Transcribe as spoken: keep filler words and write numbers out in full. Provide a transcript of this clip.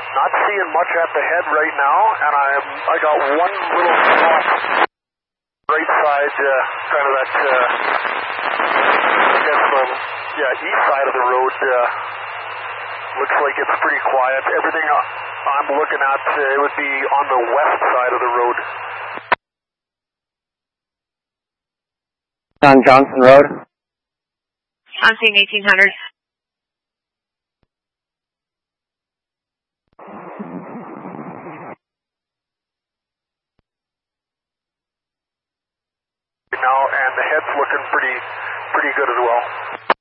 Not seeing much at the head right now, and I'm I got one little spot right side, uh, kind of that, uh, I guess, um, yeah, east side of the road. Uh, looks like it's pretty quiet. Everything I'm looking at, uh, it would be on the west side of the road. On Johnson Road. I'm seeing eighteen hundred. Now, and the head's looking pretty, pretty good as well.